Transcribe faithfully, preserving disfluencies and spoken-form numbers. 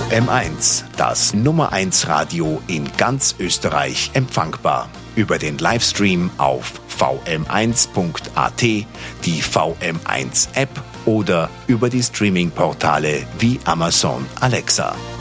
M eins, das Nummer eins Radio in ganz Österreich empfangbar. Über den Livestream auf v m eins punkt a t, die V M eins App oder über die Streaming-Portale wie Amazon Alexa.